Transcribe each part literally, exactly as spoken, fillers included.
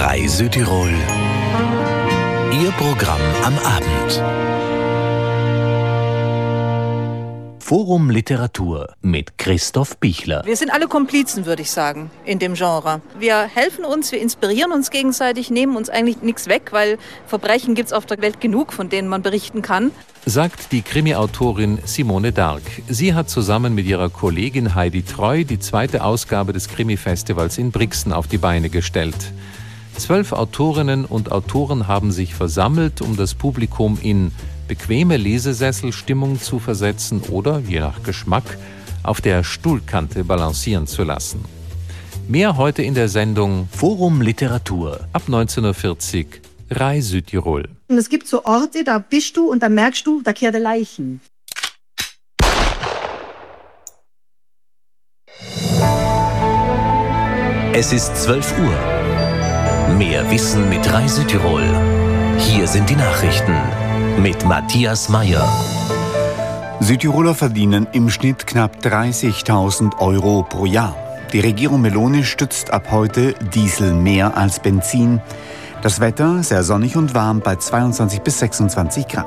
Rai Südtirol. Ihr Programm am Abend. Forum Literatur mit Christoph Bichler. Wir sind alle Komplizen, würde ich sagen, in dem Genre. Wir helfen uns, wir inspirieren uns gegenseitig, nehmen uns eigentlich nichts weg, weil Verbrechen gibt es auf der Welt genug, von denen man berichten kann. Sagt die Krimi-Autorin Simone Dark. Sie hat zusammen mit ihrer Kollegin Heidi Treu die zweite Ausgabe des Krimi-Festivals in Brixen auf die Beine gestellt. Zwölf Autorinnen und Autoren haben sich versammelt, um das Publikum in bequeme Lesesesselstimmung zu versetzen oder, je nach Geschmack, auf der Stuhlkante balancieren zu lassen. Mehr heute in der Sendung Forum Literatur ab neunzehn Uhr vierzig, Rai Südtirol. Und es gibt so Orte, da bist du und da merkst du, da kehren Leichen. Es ist zwölf Uhr. Mehr Wissen mit Rai Südtirol. Hier sind die Nachrichten mit Matthias Meyer. Südtiroler verdienen im Schnitt knapp dreißigtausend Euro pro Jahr. Die Regierung Meloni stützt ab heute Diesel mehr als Benzin. Das Wetter sehr sonnig und warm bei zweiundzwanzig bis sechsundzwanzig Grad.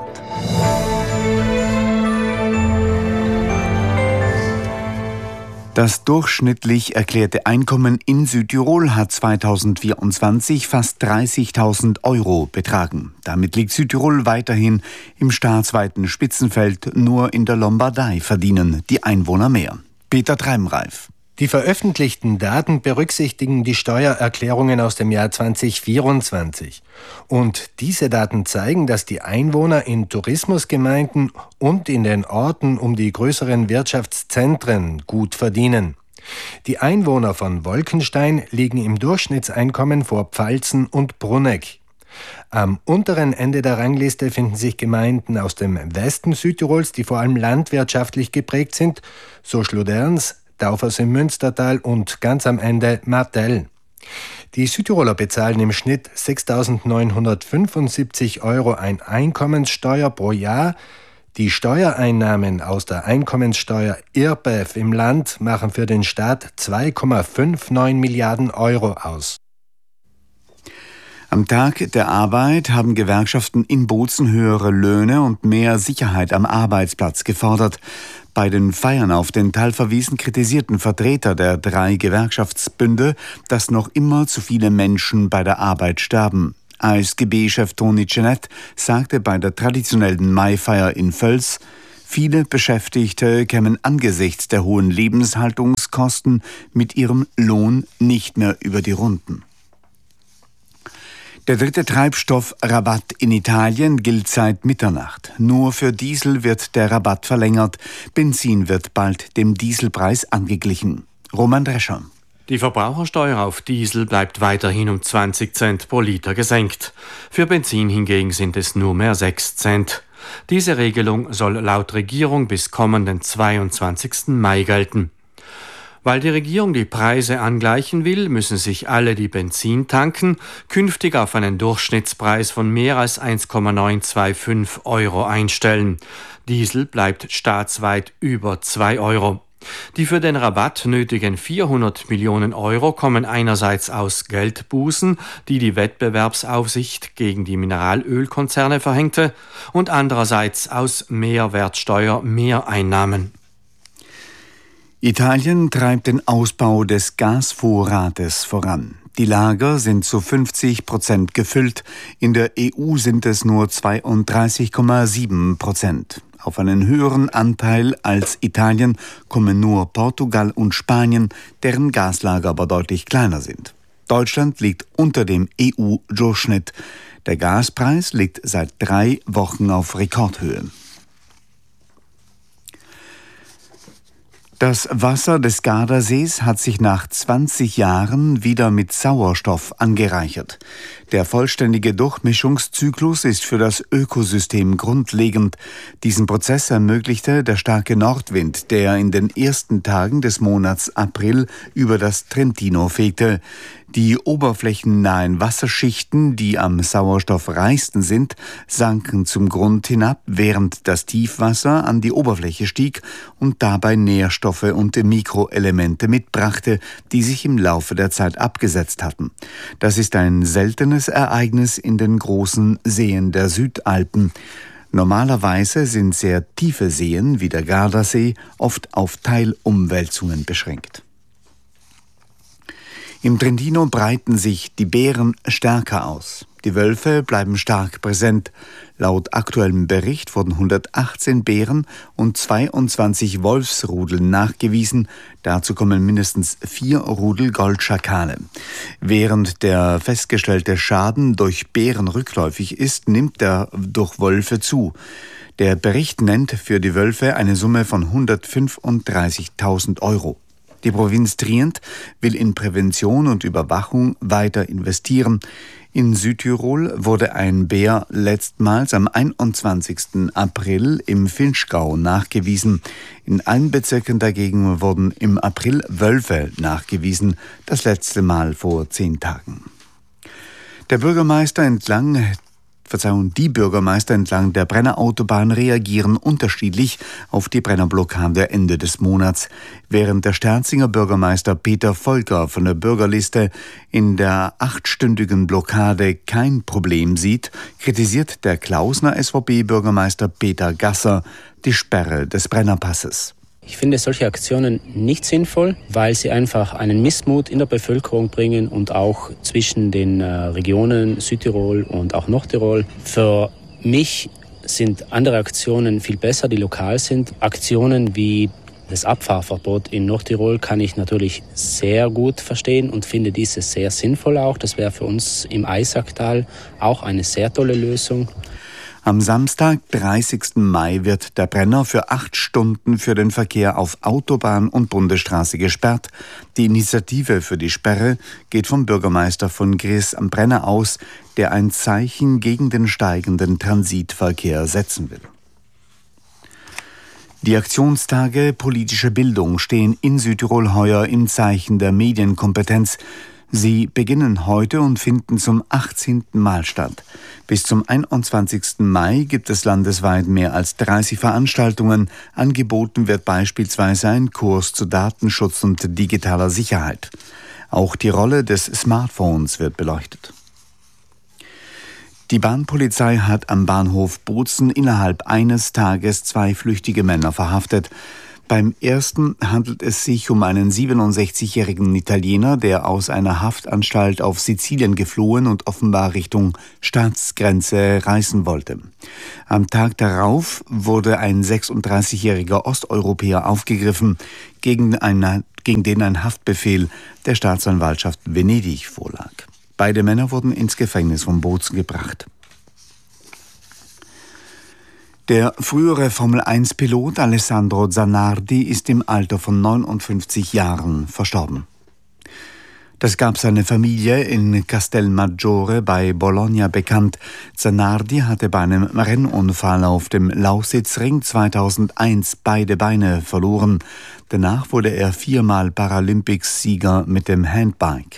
Das durchschnittlich erklärte Einkommen in Südtirol hat zweitausendvierundzwanzig fast dreißigtausend Euro betragen. Damit liegt Südtirol weiterhin im staatsweiten Spitzenfeld. Nur in der Lombardei verdienen die Einwohner mehr. Peter Treimreif. Die veröffentlichten Daten berücksichtigen die Steuererklärungen aus dem Jahr zweitausendvierundzwanzig. Und diese Daten zeigen, dass die Einwohner in Tourismusgemeinden und in den Orten um die größeren Wirtschaftszentren gut verdienen. Die Einwohner von Wolkenstein liegen im Durchschnittseinkommen vor Pfalzen und Brunegg. Am unteren Ende der Rangliste finden sich Gemeinden aus dem Westen Südtirols, die vor allem landwirtschaftlich geprägt sind, so Schluderns, Daufers im Münstertal und ganz am Ende Martell. Die Südtiroler bezahlen im Schnitt sechstausendneunhundertfünfundsiebzig Euro ein Einkommenssteuer pro Jahr. Die Steuereinnahmen aus der Einkommenssteuer I R B E F im Land machen für den Staat zwei Komma neunundfünfzig Milliarden Euro aus. Am Tag der Arbeit haben Gewerkschaften in Bozen höhere Löhne und mehr Sicherheit am Arbeitsplatz gefordert. Bei den Feiern auf den Talferwiesen kritisierten Vertreter der drei Gewerkschaftsbünde, dass noch immer zu viele Menschen bei der Arbeit sterben. A S G B-Chef Toni Cenet sagte bei der traditionellen Maifeier in Völs, viele Beschäftigte kämen angesichts der hohen Lebenshaltungskosten mit ihrem Lohn nicht mehr über die Runden. Der dritte Treibstoffrabatt in Italien gilt seit Mitternacht. Nur für Diesel wird der Rabatt verlängert. Benzin wird bald dem Dieselpreis angeglichen. Roman Drescher. Die Verbrauchersteuer auf Diesel bleibt weiterhin um zwanzig Cent pro Liter gesenkt. Für Benzin hingegen sind es nur mehr sechs Cent. Diese Regelung soll laut Regierung bis kommenden zweiundzwanzigsten Mai gelten. Weil die Regierung die Preise angleichen will, müssen sich alle, die Benzin tanken, künftig auf einen Durchschnittspreis von mehr als eins Komma neunhunderfünfundzwanzig Euro einstellen. Diesel bleibt staatsweit über zwei Euro. Die für den Rabatt nötigen vierhundert Millionen Euro kommen einerseits aus Geldbußen, die die Wettbewerbsaufsicht gegen die Mineralölkonzerne verhängte, und andererseits aus Mehrwertsteuer-Mehreinnahmen. Italien treibt den Ausbau des Gasvorrates voran. Die Lager sind zu fünfzig Prozent gefüllt. In der E U sind es nur zweiunddreißig Komma sieben Prozent. Auf einen höheren Anteil als Italien kommen nur Portugal und Spanien, deren Gaslager aber deutlich kleiner sind. Deutschland liegt unter dem E U-Durchschnitt. Der Gaspreis liegt seit drei Wochen auf Rekordhöhe. Das Wasser des Gardasees hat sich nach zwanzig Jahren wieder mit Sauerstoff angereichert. Der vollständige Durchmischungszyklus ist für das Ökosystem grundlegend. Diesen Prozess ermöglichte der starke Nordwind, der in den ersten Tagen des Monats April über das Trentino fegte. Die oberflächennahen Wasserschichten, die am sauerstoffreichsten sind, sanken zum Grund hinab, während das Tiefwasser an die Oberfläche stieg und dabei Nährstoffe Schadstoffe und Mikroelemente mitbrachte, die sich im Laufe der Zeit abgesetzt hatten. Das ist ein seltenes Ereignis in den großen Seen der Südalpen. Normalerweise sind sehr tiefe Seen wie der Gardasee oft auf Teilumwälzungen beschränkt. Im Trentino breiten sich die Bären stärker aus. Die Wölfe bleiben stark präsent. Laut aktuellem Bericht wurden hundertachtzehn Bären und zweiundzwanzig Wolfsrudel nachgewiesen. Dazu kommen mindestens vier Rudel Goldschakale. Während der festgestellte Schaden durch Bären rückläufig ist, nimmt er durch Wölfe zu. Der Bericht nennt für die Wölfe eine Summe von hundertfünfunddreißigtausend Euro. Die Provinz Trient will in Prävention und Überwachung weiter investieren. In Südtirol wurde ein Bär letztmals am einundzwanzigsten April im Vinschgau nachgewiesen. In allen Bezirken dagegen wurden im April Wölfe nachgewiesen, das letzte Mal vor zehn Tagen. Der Bürgermeister entlang Verzeihung, die Bürgermeister entlang der Brennerautobahn reagieren unterschiedlich auf die Brennerblockade Ende des Monats. Während der Sterzinger Bürgermeister Peter Volker von der Bürgerliste in der achtstündigen Blockade kein Problem sieht, kritisiert der Klausner S V P-Bürgermeister Peter Gasser die Sperre des Brennerpasses. Ich finde solche Aktionen nicht sinnvoll, weil sie einfach einen Missmut in der Bevölkerung bringen und auch zwischen den äh, Regionen Südtirol und auch Nordtirol. Für mich sind andere Aktionen viel besser, die lokal sind. Aktionen wie das Abfahrverbot in Nordtirol kann ich natürlich sehr gut verstehen und finde diese sehr sinnvoll auch. Das wäre für uns im Eisacktal auch eine sehr tolle Lösung. Am Samstag, dreißigsten Mai, wird der Brenner für acht Stunden für den Verkehr auf Autobahn und Bundesstraße gesperrt. Die Initiative für die Sperre geht vom Bürgermeister von Gries am Brenner aus, der ein Zeichen gegen den steigenden Transitverkehr setzen will. Die Aktionstage politische Bildung stehen in Südtirol heuer im Zeichen der Medienkompetenz. Sie beginnen heute und finden zum achtzehnten Mal statt. Bis zum einundzwanzigsten Mai gibt es landesweit mehr als dreißig Veranstaltungen. Angeboten wird beispielsweise ein Kurs zu Datenschutz und digitaler Sicherheit. Auch die Rolle des Smartphones wird beleuchtet. Die Bahnpolizei hat am Bahnhof Bozen innerhalb eines Tages zwei flüchtige Männer verhaftet. Beim ersten handelt es sich um einen siebenundsechzigjährigen Italiener, der aus einer Haftanstalt auf Sizilien geflohen und offenbar Richtung Staatsgrenze reisen wollte. Am Tag darauf wurde ein sechsunddreißigjähriger Osteuropäer aufgegriffen, gegen, eine, gegen den ein Haftbefehl der Staatsanwaltschaft Venedig vorlag. Beide Männer wurden ins Gefängnis von Bozen gebracht. Der frühere Formel eins Pilot Alessandro Zanardi ist im Alter von neunundfünfzig Jahren verstorben. Das gab seine Familie in Castelmaggiore bei Bologna bekannt. Zanardi hatte bei einem Rennunfall auf dem Lausitzring zweitausendeins beide Beine verloren. Danach wurde er viermal Paralympics-Sieger mit dem Handbike.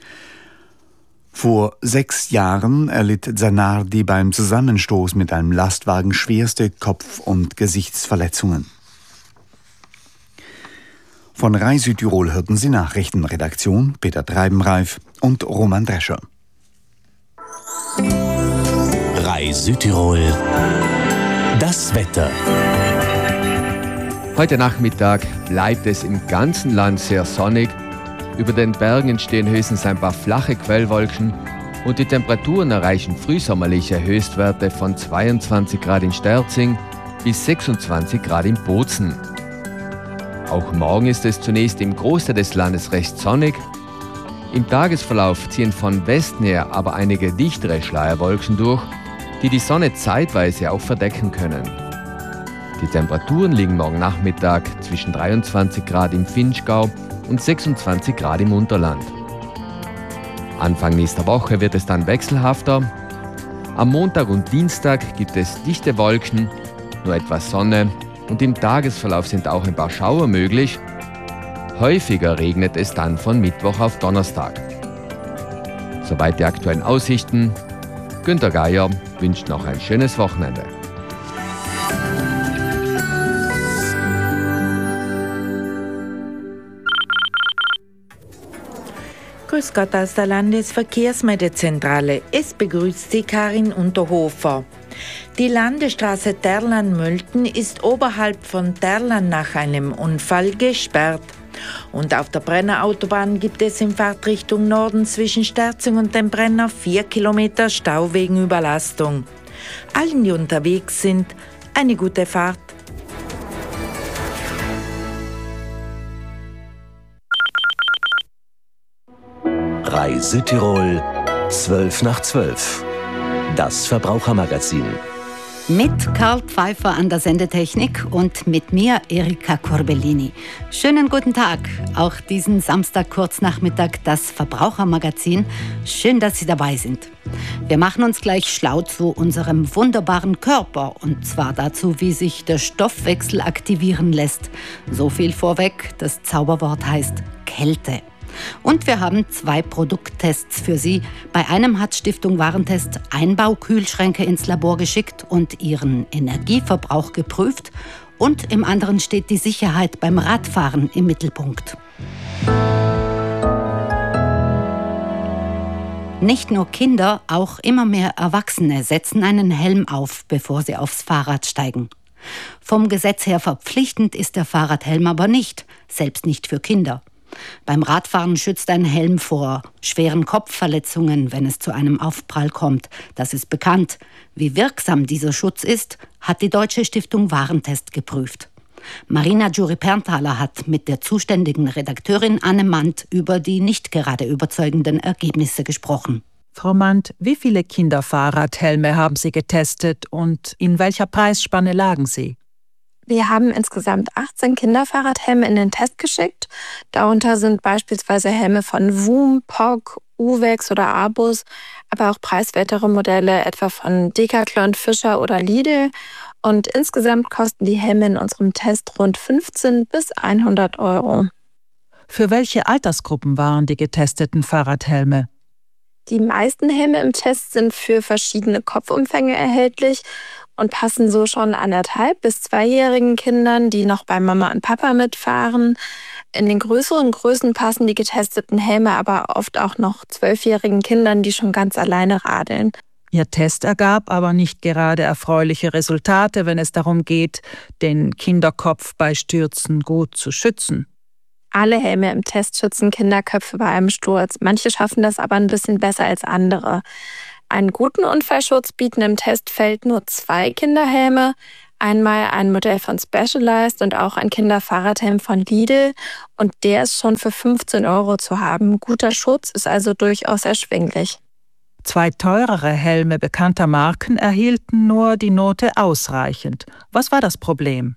Vor sechs Jahren erlitt Zanardi beim Zusammenstoß mit einem Lastwagen schwerste Kopf- und Gesichtsverletzungen. Von Rai Südtirol hörten Sie Nachrichten. Redaktion Peter Treibenreif und Roman Drescher. Rai Südtirol. Das Wetter. Heute Nachmittag bleibt es im ganzen Land sehr sonnig. Über den Bergen entstehen höchstens ein paar flache Quellwolken und die Temperaturen erreichen frühsommerliche Höchstwerte von zweiundzwanzig Grad in Sterzing bis sechsundzwanzig Grad in Bozen. Auch morgen ist es zunächst im Großteil des Landes recht sonnig. Im Tagesverlauf ziehen von Westen her aber einige dichtere Schleierwolken durch, die die Sonne zeitweise auch verdecken können. Die Temperaturen liegen morgen Nachmittag zwischen dreiundzwanzig Grad im Vinschgau und sechsundzwanzig Grad im Unterland. Anfang nächster Woche wird es dann wechselhafter. Am Montag und Dienstag gibt es dichte Wolken, nur etwas Sonne und im Tagesverlauf sind auch ein paar Schauer möglich. Häufiger regnet es dann von Mittwoch auf Donnerstag. Soweit die aktuellen Aussichten. Günter Geier wünscht noch ein schönes Wochenende. Grüß Gott aus der Landesverkehrsmeldezentrale. Es begrüßt Sie Karin Unterhofer. Die Landesstraße Terlan-Mölten ist oberhalb von Terlan nach einem Unfall gesperrt. Und auf der Brennerautobahn gibt es in Fahrtrichtung Norden zwischen Sterzing und dem Brenner vier Kilometer Stau wegen Überlastung. Allen, die unterwegs sind, eine gute Fahrt. Rai Südtirol, zwölf nach zwölf. Das Verbrauchermagazin. Mit Karl Pfeiffer an der Sendetechnik und mit mir, Erika Corbellini. Schönen guten Tag, auch diesen Samstag Kurznachmittag, das Verbrauchermagazin. Schön, dass Sie dabei sind. Wir machen uns gleich schlau zu unserem wunderbaren Körper, und zwar dazu, wie sich der Stoffwechsel aktivieren lässt. So viel vorweg, das Zauberwort heißt Kälte. Und wir haben zwei Produkttests für Sie. Bei einem hat Stiftung Warentest Einbaukühlschränke ins Labor geschickt und ihren Energieverbrauch geprüft. Und im anderen steht die Sicherheit beim Radfahren im Mittelpunkt. Nicht nur Kinder, auch immer mehr Erwachsene setzen einen Helm auf, bevor sie aufs Fahrrad steigen. Vom Gesetz her verpflichtend ist der Fahrradhelm aber nicht, selbst nicht für Kinder. Beim Radfahren schützt ein Helm vor schweren Kopfverletzungen, wenn es zu einem Aufprall kommt. Das ist bekannt. Wie wirksam dieser Schutz ist, hat die Deutsche Stiftung Warentest geprüft. Marina Giuri-Pernthaler hat mit der zuständigen Redakteurin Anne Mandt über die nicht gerade überzeugenden Ergebnisse gesprochen. Frau Mandt, wie viele Kinderfahrradhelme haben Sie getestet und in welcher Preisspanne lagen sie? Wir haben insgesamt achtzehn Kinderfahrradhelme in den Test geschickt. Darunter sind beispielsweise Helme von Woom, P O G, Uvex oder Abus, aber auch preiswertere Modelle etwa von Decathlon, Fischer oder Lidl. Und insgesamt kosten die Helme in unserem Test rund fünfzehn bis hundert Euro. Für welche Altersgruppen waren die getesteten Fahrradhelme? Die meisten Helme im Test sind für verschiedene Kopfumfänge erhältlich und passen so schon anderthalb bis zweijährigen Kindern, die noch bei Mama und Papa mitfahren. In den größeren Größen passen die getesteten Helme aber oft auch noch zwölfjährigen Kindern, die schon ganz alleine radeln. Ihr Test ergab aber nicht gerade erfreuliche Resultate, wenn es darum geht, den Kinderkopf bei Stürzen gut zu schützen. Alle Helme im Test schützen Kinderköpfe bei einem Sturz. Manche schaffen das aber ein bisschen besser als andere. Einen guten Unfallschutz bieten im Testfeld nur zwei Kinderhelme. Einmal ein Modell von Specialized und auch ein Kinderfahrradhelm von Lidl. Und der ist schon für fünfzehn Euro zu haben. Guter Schutz ist also durchaus erschwinglich. Zwei teurere Helme bekannter Marken erhielten nur die Note ausreichend. Was war das Problem?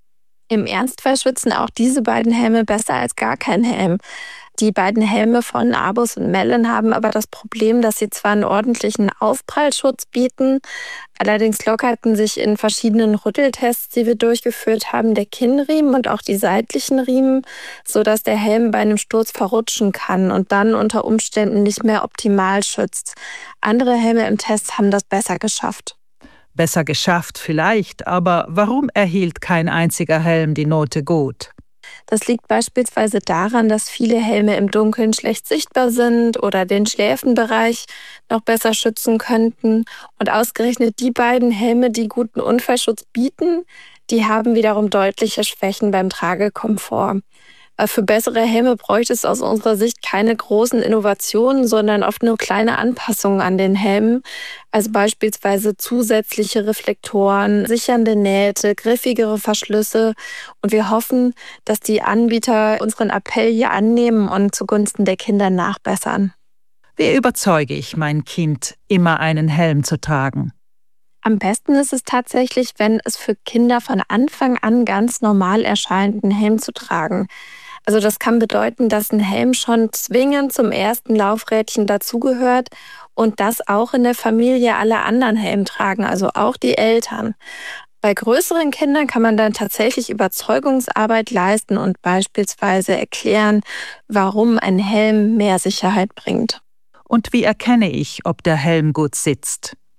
Im Ernstfall schützen auch diese beiden Helme besser als gar kein Helm. Die beiden Helme von Abus und Mellon haben aber das Problem, dass sie zwar einen ordentlichen Aufprallschutz bieten, allerdings lockerten sich in verschiedenen Rütteltests, die wir durchgeführt haben, der Kinnriemen und auch die seitlichen Riemen, sodass der Helm bei einem Sturz verrutschen kann und dann unter Umständen nicht mehr optimal schützt. Andere Helme im Test haben das besser geschafft. Besser geschafft vielleicht, aber warum erhielt kein einziger Helm die Note gut? Das liegt beispielsweise daran, dass viele Helme im Dunkeln schlecht sichtbar sind oder den Schläfenbereich noch besser schützen könnten. Und ausgerechnet die beiden Helme, die guten Unfallschutz bieten, die haben wiederum deutliche Schwächen beim Tragekomfort. Für bessere Helme bräuchte es aus unserer Sicht keine großen Innovationen, sondern oft nur kleine Anpassungen an den Helmen. Also beispielsweise zusätzliche Reflektoren, sichernde Nähte, griffigere Verschlüsse. Und wir hoffen, dass die Anbieter unseren Appell hier annehmen und zugunsten der Kinder nachbessern. Wie überzeuge ich mein Kind, immer einen Helm zu tragen? Am besten ist es tatsächlich, wenn es für Kinder von Anfang an ganz normal erscheint, einen Helm zu tragen. Also das kann bedeuten, dass ein Helm schon zwingend zum ersten Laufrädchen dazugehört und dass auch in der Familie alle anderen Helm tragen, also auch die Eltern. Bei größeren Kindern kann man dann tatsächlich Überzeugungsarbeit leisten und beispielsweise erklären, warum ein Helm mehr Sicherheit bringt. Und wie erkenne ich, ob der Helm gut sitzt?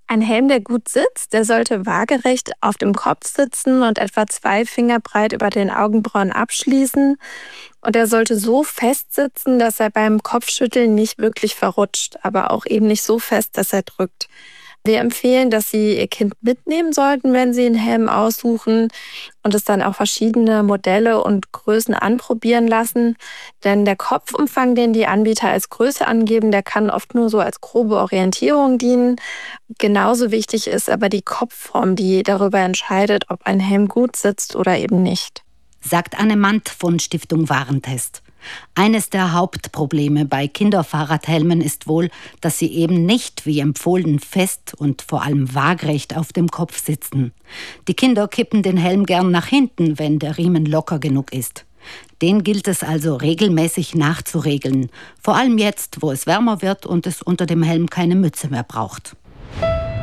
Ein Helm, der gut sitzt, der sollte waagerecht auf dem Kopf sitzen und etwa zwei Finger breit über den Augenbrauen abschließen. Und er sollte so fest sitzen, dass er beim Kopfschütteln nicht wirklich verrutscht, aber auch eben nicht so fest, dass er drückt. Wir empfehlen, dass Sie Ihr Kind mitnehmen sollten, wenn Sie einen Helm aussuchen und es dann auch verschiedene Modelle und Größen anprobieren lassen. Denn der Kopfumfang, den die Anbieter als Größe angeben, der kann oft nur so als grobe Orientierung dienen. Genauso wichtig ist aber die Kopfform, die darüber entscheidet, ob ein Helm gut sitzt oder eben nicht. Sagt Anne Mandt von Stiftung Warentest. Eines der Hauptprobleme bei Kinderfahrradhelmen ist wohl, dass sie eben nicht wie empfohlen fest und vor allem waagrecht auf dem Kopf sitzen. Die Kinder kippen den Helm gern nach hinten, wenn der Riemen locker genug ist. Den gilt es also regelmäßig nachzuregeln, vor allem jetzt, wo es wärmer wird und es unter dem Helm keine Mütze mehr braucht.